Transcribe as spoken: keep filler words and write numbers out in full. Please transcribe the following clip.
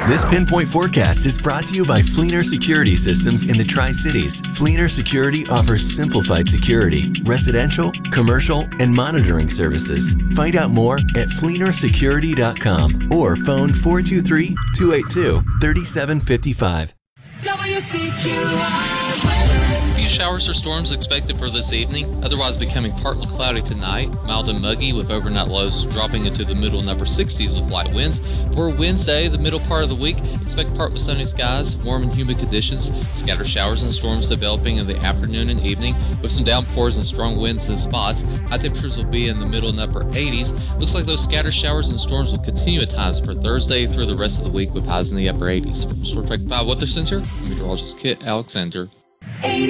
This Pinpoint Forecast is brought to you by Fleener Security Systems in the Tri-Cities. Fleener Security offers simplified security, residential, commercial, and monitoring services. Find out more at fleener security dot com or phone four two three, two eight two, three seven five five. W C Q I weather. Few showers or storms expected for this evening, otherwise becoming partly cloudy tonight, mild and muggy with overnight lows dropping into the middle and upper sixties with light winds. For Wednesday, the middle part of the week, expect partly sunny skies, warm and humid conditions, scattered showers and storms developing in the afternoon and evening with some downpours and strong winds in spots. High temperatures will be in the middle and upper eighties. Looks like those scattered showers and storms will continue at times for Thursday through the rest of the week with highs in the upper eighties. From Short Track five Weather Center, I'm meteorologist Kit Alexander.